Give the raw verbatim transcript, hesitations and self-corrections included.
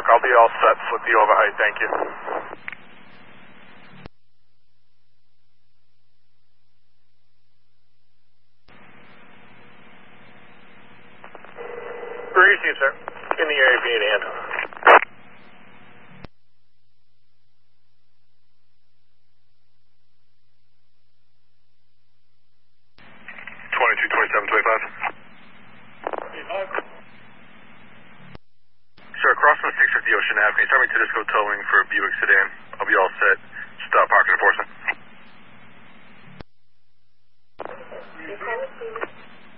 I'll be all set with the overheight, thank you. Where is you, sir? In the area being hand. twenty-two, twenty-seven, twenty-five. Sir, cross from six fifty Ocean Ave. Can you start me to Disco towing for a Buick sedan? I'll be all set. Stop parking enforcement.